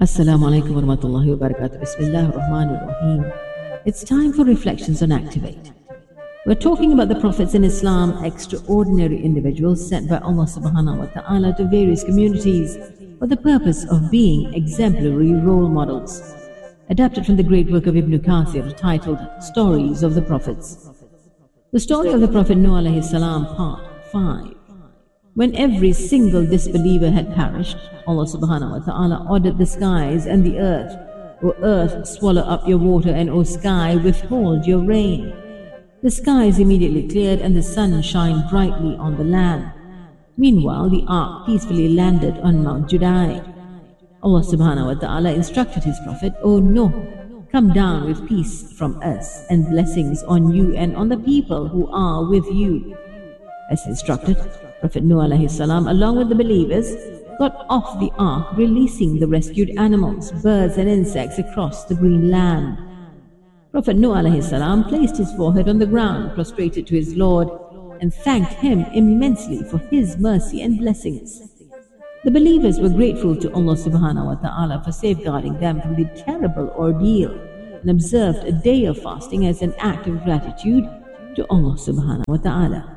Assalamu alaikum wa rahmatullahi wa barakatuh. Bismillah ar-Rahman ar-Rahim. It's time for reflections on Activate. We're talking about the prophets in Islam, extraordinary individuals sent by Allah subhanahu wa ta'ala to various communities for the purpose of being exemplary role models. Adapted from the great work of Ibn Kathir titled Stories of the Prophets. The story of the Prophet Nuh alayhi salam, part 5. When every single disbeliever had perished, Allah subhanahu wa ta'ala ordered the skies and the earth, O earth, swallow up your water, and O sky, withhold your rain. The skies immediately cleared and the sun shined brightly on the land. Meanwhile, the ark peacefully landed on Mount Judai. Allah subhanahu wa ta'ala instructed His Prophet, O Nuh, come down with peace from us and blessings on you and on the people who are with you. As instructed, Prophet Nuh alayhi salam, along with the believers, got off the ark, releasing the rescued animals, birds and insects across the green land. Prophet Nuh alayhi salam placed his forehead on the ground, prostrated to his Lord, and thanked him immensely for his mercy and blessings. The believers were grateful to Allah subhanahu wa ta'ala for safeguarding them from the terrible ordeal, and observed a day of fasting as an act of gratitude to Allah subhanahu wa ta'ala.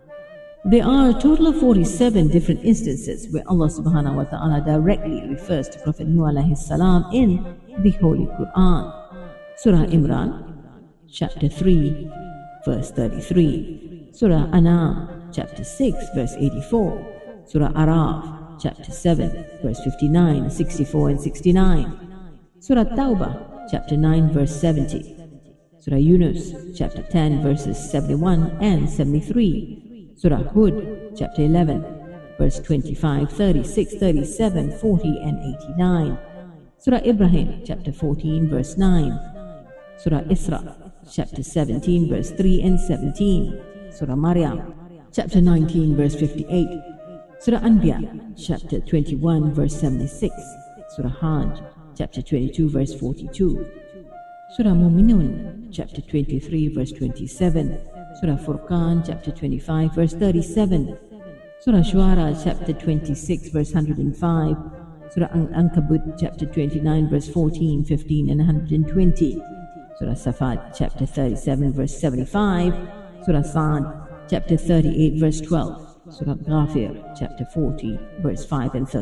There are a total of 47 different instances where Allah subhanahu wa ta'ala directly refers to Prophet Nuh alayhi salam in the Holy Quran. Surah Imran, chapter 3, verse 33. Surah An'am, chapter 6, verse 84. Surah Araf, chapter 7, verse 59, 64 and 69. Surah Tawbah, chapter 9, verse 70. Surah Yunus, chapter 10, verses 71 and 73. Surah Hud, chapter 11, verse 25, 36, 37, 40 and 89. Surah Ibrahim, chapter 14, verse 9. Surah Isra, chapter 17, verse 3 and 17. Surah Maryam, chapter 19, verse 58. Surah Anbiya, chapter 21, verse 76. Surah Hajj, chapter 22, verse 42. Surah Mu'minun, chapter 23, verse 27. Surah Furqan, chapter 25, verse 37. Surah Shuara, chapter 26, verse 105. Surah Ankabut, chapter 29, verse 14, 15, and 120. Surah Safat, chapter 37, verse 75. Surah Sa'ad, chapter 38, verse 12. Surah Ghafir, chapter 40, verse 5 and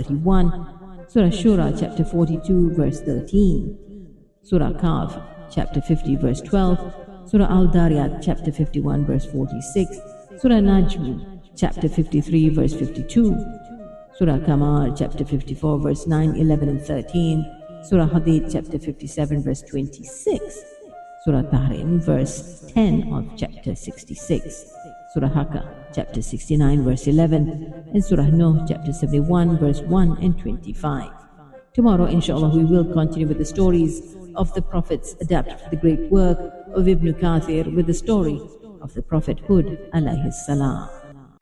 31. Surah Shura, chapter 42, verse 13. Surah Kahf, chapter 50, verse 12. Surah Al-Dariyat, chapter 51, verse 46. Surah Najm, chapter 53, verse 52. Surah Qamar, chapter 54, verse 9, 11 and 13. Surah Hadid, chapter 57, verse 26. Surah Tahrim, verse 10 of chapter 66. Surah Haqqa, chapter 69, verse 11. And Surah Nuh, chapter 71, verse 1 and 25. Tomorrow, inshallah, we will continue with the stories of the prophets adapted from the great work of Ibn Kathir with the story of the Prophet Hud alayhi salam.